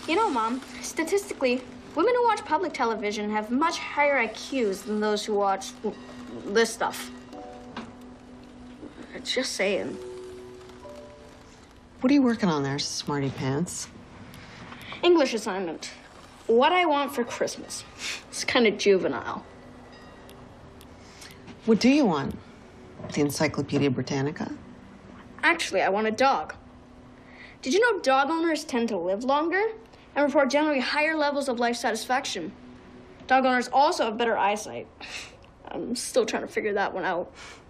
You know, Mom, statistically, women who watch public television have much higher IQs than those who watch this stuff. Just saying. What are you working on there, smarty pants? English assignment. What I want for Christmas. It's kind of juvenile. What do you want? The Encyclopedia Britannica? Actually, I want a dog. Did you know dog owners tend to live longer and report generally higher levels of life satisfaction? Dog owners also have better eyesight. I'm still trying to figure that one out.